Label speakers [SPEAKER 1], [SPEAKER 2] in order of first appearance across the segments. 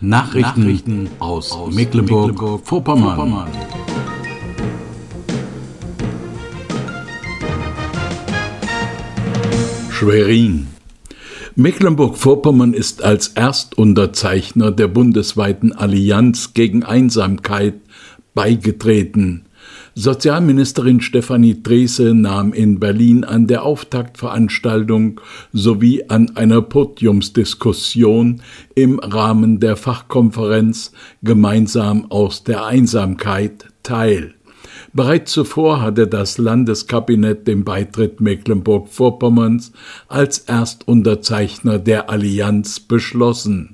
[SPEAKER 1] Nachrichten aus Mecklenburg-Vorpommern. Schwerin. Mecklenburg-Vorpommern ist als Erstunterzeichner der bundesweiten Allianz gegen Einsamkeit beigetreten. Sozialministerin Stefanie Drese nahm in Berlin an der Auftaktveranstaltung sowie an einer Podiumsdiskussion im Rahmen der Fachkonferenz Gemeinsam aus der Einsamkeit teil. Bereits zuvor hatte das Landeskabinett den Beitritt Mecklenburg-Vorpommerns als Erstunterzeichner der Allianz beschlossen.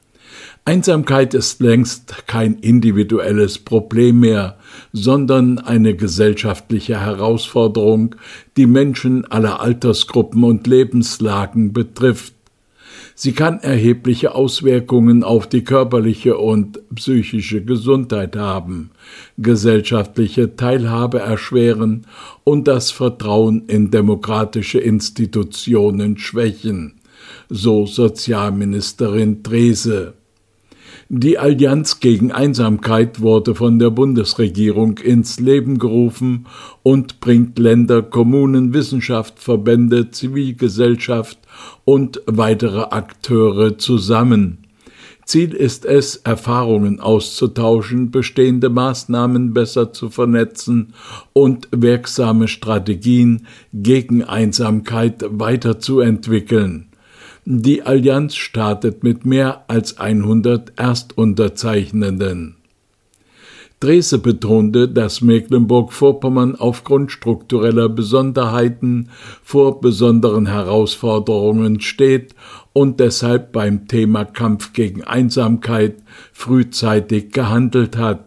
[SPEAKER 1] Einsamkeit ist längst kein individuelles Problem mehr, sondern eine gesellschaftliche Herausforderung, die Menschen aller Altersgruppen und Lebenslagen betrifft. Sie kann erhebliche Auswirkungen auf die körperliche und psychische Gesundheit haben, gesellschaftliche Teilhabe erschweren und das Vertrauen in demokratische Institutionen schwächen, so Sozialministerin Drese. Die Allianz gegen Einsamkeit wurde von der Bundesregierung ins Leben gerufen und bringt Länder, Kommunen, Wissenschaft, Verbände, Zivilgesellschaft und weitere Akteure zusammen. Ziel ist es, Erfahrungen auszutauschen, bestehende Maßnahmen besser zu vernetzen und wirksame Strategien gegen Einsamkeit weiterzuentwickeln. Die Allianz startet mit mehr als 100 Erstunterzeichnenden. Drese betonte, dass Mecklenburg-Vorpommern aufgrund struktureller Besonderheiten vor besonderen Herausforderungen steht und deshalb beim Thema Kampf gegen Einsamkeit frühzeitig gehandelt hat.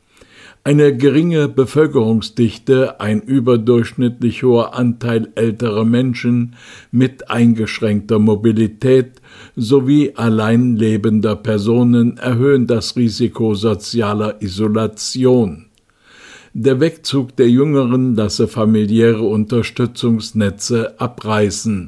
[SPEAKER 1] Eine geringe Bevölkerungsdichte, ein überdurchschnittlich hoher Anteil älterer Menschen mit eingeschränkter Mobilität sowie allein lebender Personen erhöhen das Risiko sozialer Isolation. Der Wegzug der Jüngeren lasse familiäre Unterstützungsnetze abreißen.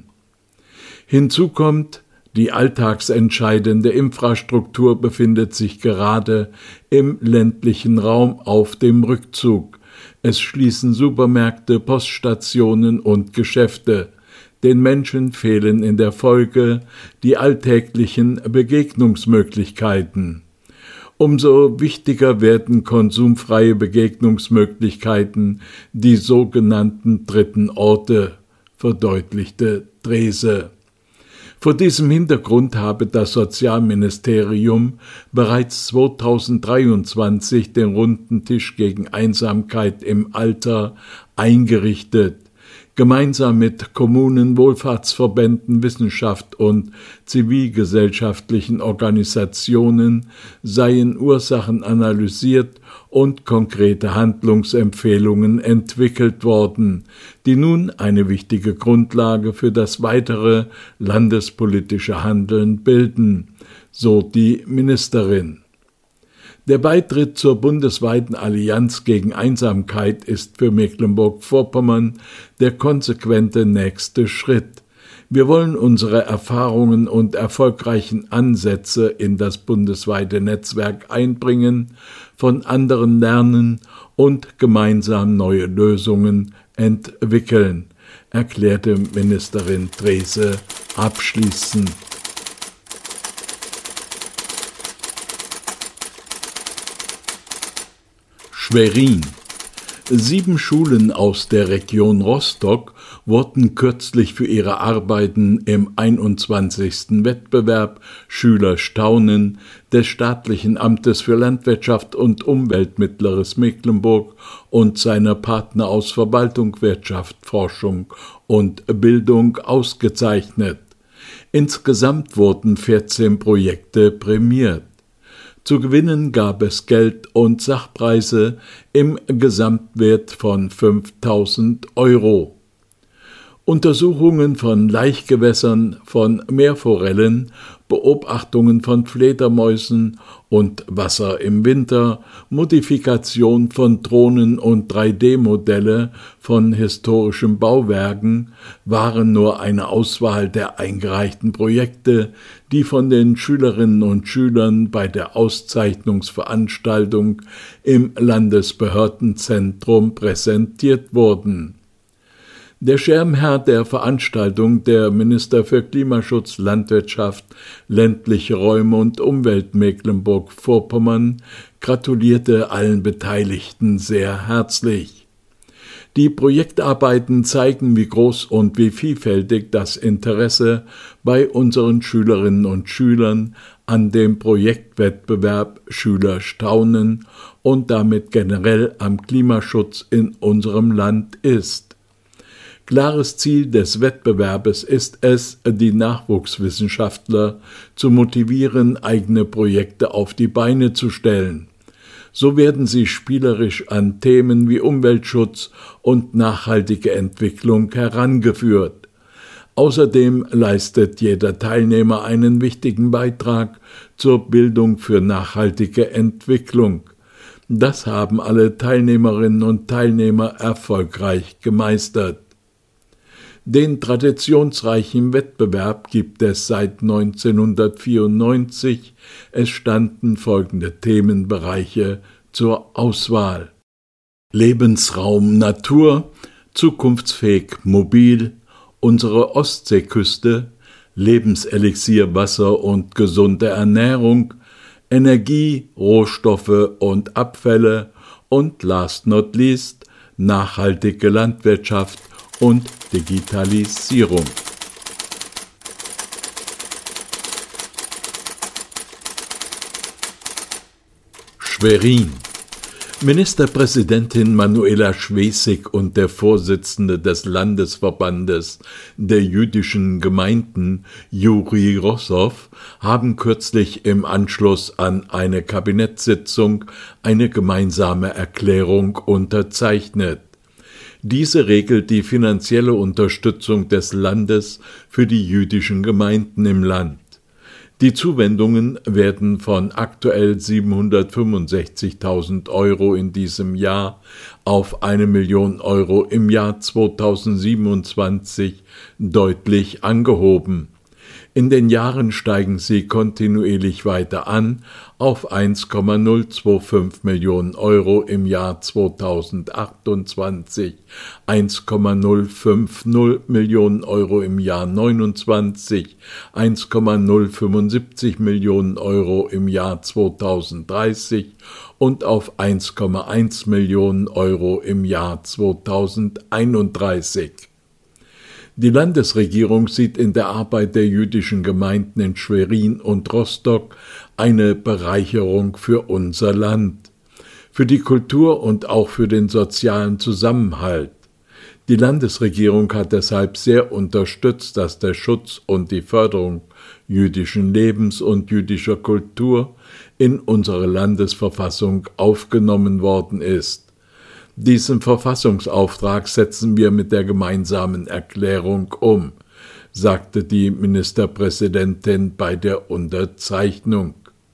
[SPEAKER 1] Hinzu kommt, die alltagsentscheidende Infrastruktur befindet sich gerade im ländlichen Raum auf dem Rückzug. Es schließen Supermärkte, Poststationen und Geschäfte. Den Menschen fehlen in der Folge die alltäglichen Begegnungsmöglichkeiten. Umso wichtiger werden konsumfreie Begegnungsmöglichkeiten, die sogenannten dritten Orte, verdeutlichte Drese. Vor diesem Hintergrund habe das Sozialministerium bereits 2023 den Runden Tisch gegen Einsamkeit im Alter eingerichtet. Gemeinsam mit Kommunen, Wohlfahrtsverbänden, Wissenschaft und zivilgesellschaftlichen Organisationen seien Ursachen analysiert und konkrete Handlungsempfehlungen entwickelt worden, die nun eine wichtige Grundlage für das weitere landespolitische Handeln bilden, so die Ministerin. Der Beitritt zur bundesweiten Allianz gegen Einsamkeit ist für Mecklenburg-Vorpommern der konsequente nächste Schritt. Wir wollen unsere Erfahrungen und erfolgreichen Ansätze in das bundesweite Netzwerk einbringen, von anderen lernen und gemeinsam neue Lösungen entwickeln, erklärte Ministerin Drese abschließend. Schwerin. 7 Schulen aus der Region Rostock wurden kürzlich für ihre Arbeiten im 21. Wettbewerb Schüler staunen des Staatlichen Amtes für Landwirtschaft und Umwelt Mittleres Mecklenburg und seiner Partner aus Verwaltung, Wirtschaft, Forschung und Bildung ausgezeichnet. Insgesamt wurden 14 Projekte prämiert. Zu gewinnen gab es Geld und Sachpreise im Gesamtwert von 5.000 €. Untersuchungen von Laichgewässern, von Meerforellen Beobachtungen von Fledermäusen und Wasser im Winter, Modifikation von Drohnen und 3D-Modelle von historischen Bauwerken waren nur eine Auswahl der eingereichten Projekte, die von den Schülerinnen und Schülern bei der Auszeichnungsveranstaltung im Landesbehördenzentrum präsentiert wurden. Der Schirmherr der Veranstaltung, der Minister für Klimaschutz, Landwirtschaft, ländliche Räume und Umwelt Mecklenburg-Vorpommern, gratulierte allen Beteiligten sehr herzlich. Die Projektarbeiten zeigen, wie groß und wie vielfältig das Interesse bei unseren Schülerinnen und Schülern an dem Projektwettbewerb Schüler staunen und damit generell am Klimaschutz in unserem Land ist. Klares Ziel des Wettbewerbes ist es, die Nachwuchswissenschaftler zu motivieren, eigene Projekte auf die Beine zu stellen. So werden sie spielerisch an Themen wie Umweltschutz und nachhaltige Entwicklung herangeführt. Außerdem leistet jeder Teilnehmer einen wichtigen Beitrag zur Bildung für nachhaltige Entwicklung. Das haben alle Teilnehmerinnen und Teilnehmer erfolgreich gemeistert. Den traditionsreichen Wettbewerb gibt es seit 1994. Es standen folgende Themenbereiche zur Auswahl: Lebensraum Natur, zukunftsfähig mobil, unsere Ostseeküste, Lebenselixier Wasser und gesunde Ernährung, Energie, Rohstoffe und Abfälle und last not least nachhaltige Landwirtschaft und Digitalisierung. Schwerin. Ministerpräsidentin Manuela Schwesig und der Vorsitzende des Landesverbandes der jüdischen Gemeinden, Juri Rossow, haben kürzlich im Anschluss an eine Kabinettssitzung eine gemeinsame Erklärung unterzeichnet. Diese regelt die finanzielle Unterstützung des Landes für die jüdischen Gemeinden im Land. Die Zuwendungen werden von aktuell 765.000 € in diesem Jahr auf 1 Million € im Jahr 2027 deutlich angehoben. In den Jahren steigen sie kontinuierlich weiter an auf 1,025 Millionen € im Jahr 2028, 1,050 Millionen € im Jahr 29, 1,075 Millionen € im Jahr 2030 und auf 1,1 Millionen € im Jahr 2031. Die Landesregierung sieht in der Arbeit der jüdischen Gemeinden in Schwerin und Rostock eine Bereicherung für unser Land, für die Kultur und auch für den sozialen Zusammenhalt. Die Landesregierung hat deshalb sehr unterstützt, dass der Schutz und die Förderung jüdischen Lebens und jüdischer Kultur in unsere Landesverfassung aufgenommen worden ist. Diesen Verfassungsauftrag setzen wir mit der gemeinsamen Erklärung um, sagte die Ministerpräsidentin bei der Unterzeichnung.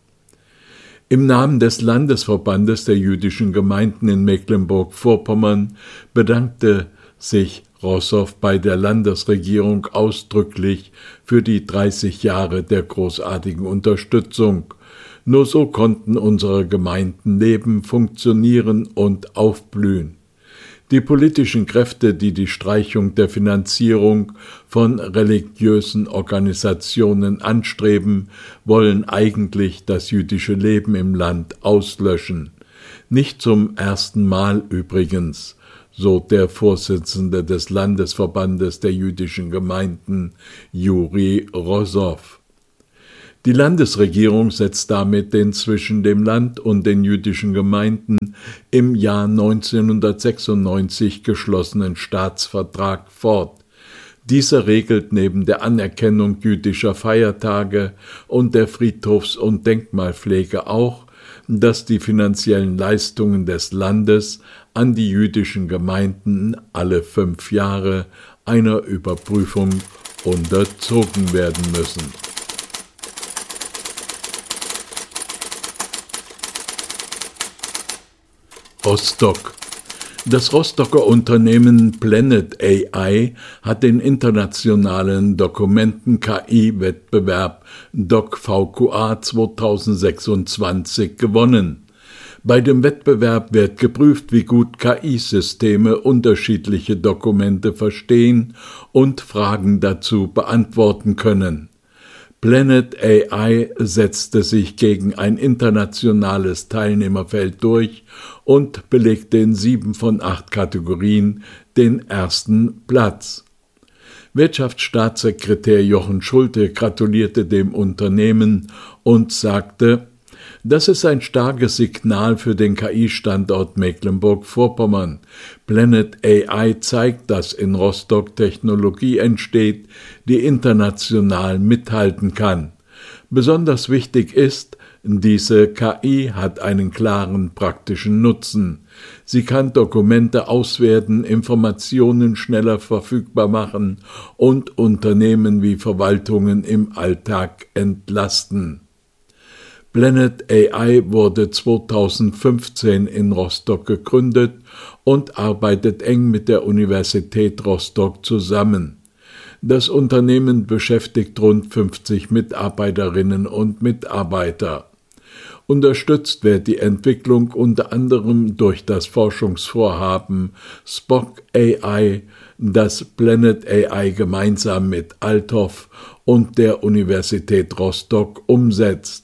[SPEAKER 1] Im Namen des Landesverbandes der jüdischen Gemeinden in Mecklenburg-Vorpommern bedankte sich Rossow bei der Landesregierung ausdrücklich für die 30 Jahre der großartigen Unterstützung. Nur so konnten unsere Gemeinden leben, funktionieren und aufblühen. Die politischen Kräfte, die die Streichung der Finanzierung von religiösen Organisationen anstreben, wollen eigentlich das jüdische Leben im Land auslöschen. Nicht zum ersten Mal übrigens, so der Vorsitzende des Landesverbandes der jüdischen Gemeinden, Juri Rossow. Die Landesregierung setzt damit den zwischen dem Land und den jüdischen Gemeinden im Jahr 1996 geschlossenen Staatsvertrag fort. Dieser regelt neben der Anerkennung jüdischer Feiertage und der Friedhofs- und Denkmalpflege auch, dass die finanziellen Leistungen des Landes an die jüdischen Gemeinden alle 5 Jahre einer Überprüfung unterzogen werden müssen. Rostock. Das Rostocker Unternehmen Planet AI hat den internationalen Dokumenten-KI-Wettbewerb DocVQA 2026 gewonnen. Bei dem Wettbewerb wird geprüft, wie gut KI-Systeme unterschiedliche Dokumente verstehen und Fragen dazu beantworten können. Planet AI setzte sich gegen ein internationales Teilnehmerfeld durch und belegte in 7 von 8 Kategorien den ersten Platz. Wirtschaftsstaatssekretär Jochen Schulte gratulierte dem Unternehmen und sagte: Das ist ein starkes Signal für den KI-Standort Mecklenburg-Vorpommern. Planet AI zeigt, dass in Rostock Technologie entsteht, die international mithalten kann. Besonders wichtig ist, diese KI hat einen klaren praktischen Nutzen. Sie kann Dokumente auswerten, Informationen schneller verfügbar machen und Unternehmen wie Verwaltungen im Alltag entlasten. Planet AI wurde 2015 in Rostock gegründet und arbeitet eng mit der Universität Rostock zusammen. Das Unternehmen beschäftigt rund 50 Mitarbeiterinnen und Mitarbeiter. Unterstützt wird die Entwicklung unter anderem durch das Forschungsvorhaben Spock AI, das Planet AI gemeinsam mit Althoff und der Universität Rostock umsetzt.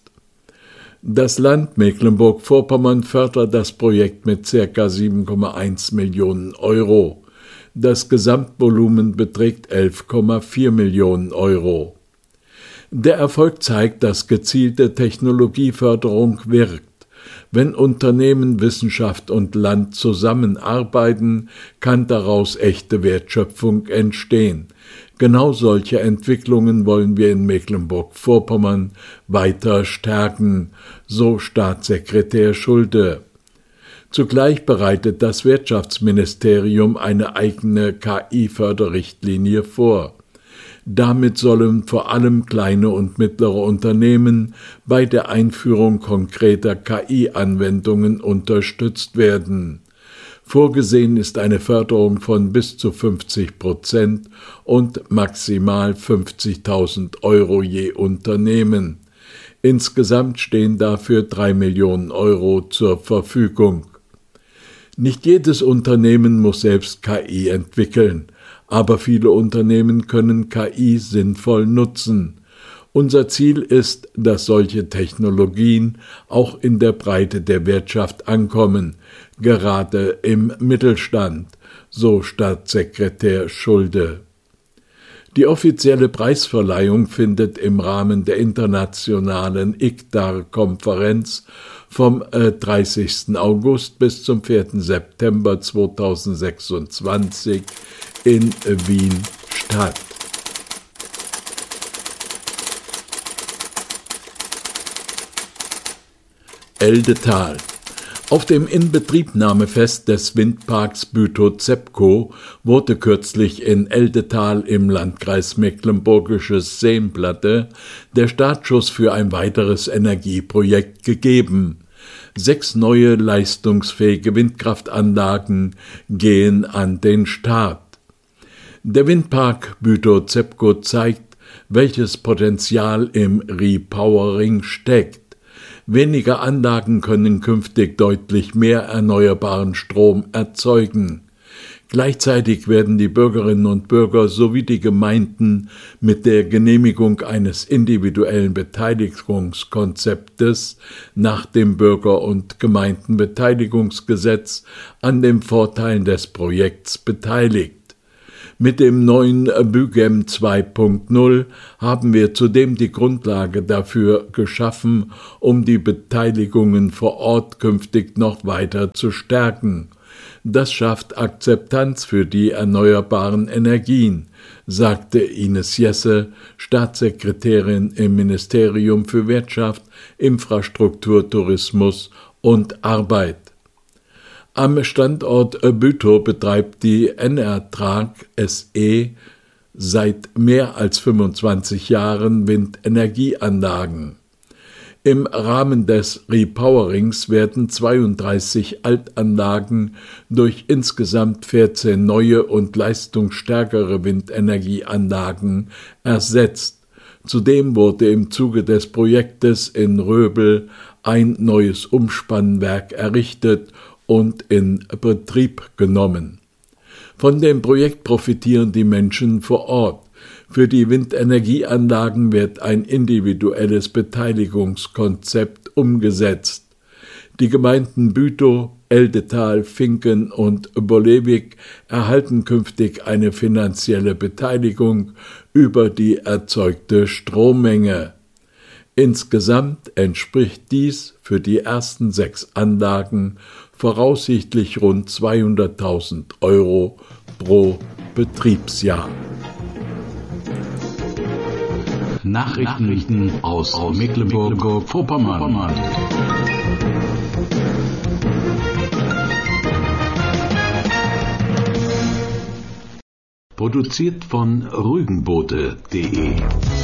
[SPEAKER 1] Das Land Mecklenburg-Vorpommern fördert das Projekt mit ca. 7,1 Millionen Euro. Das Gesamtvolumen beträgt 11,4 Millionen Euro. Der Erfolg zeigt, dass gezielte Technologieförderung wirkt. Wenn Unternehmen, Wissenschaft und Land zusammenarbeiten, kann daraus echte Wertschöpfung entstehen. Genau solche Entwicklungen wollen wir in Mecklenburg-Vorpommern weiter stärken, so Staatssekretär Schulte. Zugleich bereitet das Wirtschaftsministerium eine eigene KI-Förderrichtlinie vor. Damit sollen vor allem kleine und mittlere Unternehmen bei der Einführung konkreter KI-Anwendungen unterstützt werden. Vorgesehen ist eine Förderung von bis zu 50% und maximal 50.000 Euro je Unternehmen. Insgesamt stehen dafür 3 Millionen Euro zur Verfügung. Nicht jedes Unternehmen muss selbst KI entwickeln, aber viele Unternehmen können KI sinnvoll nutzen. Unser Ziel ist, dass solche Technologien auch in der Breite der Wirtschaft ankommen, gerade im Mittelstand, so Staatssekretär Schulte. Die offizielle Preisverleihung findet im Rahmen der internationalen ICTAR-Konferenz vom 30. August bis zum 4. September 2026 in Wien statt. Eldetal. Auf dem Inbetriebnahmefest des Windparks Bütow-Zepco wurde kürzlich in Eldetal im Landkreis Mecklenburgisches Seenplatte der Startschuss für ein weiteres Energieprojekt gegeben. 6 neue leistungsfähige Windkraftanlagen gehen an den Start. Der Windpark Bütow-Zepco zeigt, welches Potenzial im Repowering steckt. Weniger Anlagen können künftig deutlich mehr erneuerbaren Strom erzeugen. Gleichzeitig werden die Bürgerinnen und Bürger sowie die Gemeinden mit der Genehmigung eines individuellen Beteiligungskonzeptes nach dem Bürger- und Gemeindenbeteiligungsgesetz an den Vorteilen des Projekts beteiligt. Mit dem neuen BÜGEM 2.0 haben wir zudem die Grundlage dafür geschaffen, um die Beteiligungen vor Ort künftig noch weiter zu stärken. Das schafft Akzeptanz für die erneuerbaren Energien, sagte Ines Jesse, Staatssekretärin im Ministerium für Wirtschaft, Infrastruktur, Tourismus und Arbeit. Am Standort Bütow betreibt die Enertrag SE seit mehr als 25 Jahren Windenergieanlagen. Im Rahmen des Repowerings werden 32 Altanlagen durch insgesamt 14 neue und leistungsstärkere Windenergieanlagen ersetzt. Zudem wurde im Zuge des Projektes in Röbel ein neues Umspannwerk errichtet und in Betrieb genommen. Von dem Projekt profitieren die Menschen vor Ort. Für die Windenergieanlagen wird ein individuelles Beteiligungskonzept umgesetzt. Die Gemeinden Bütow, Eldetal, Finken und Bollewig erhalten künftig eine finanzielle Beteiligung über die erzeugte Strommenge. Insgesamt entspricht dies für die ersten 6 Anlagen voraussichtlich rund 200.000 € pro Betriebsjahr.
[SPEAKER 2] Nachrichten aus Mecklenburg-Vorpommern. Produziert von rügenboote.de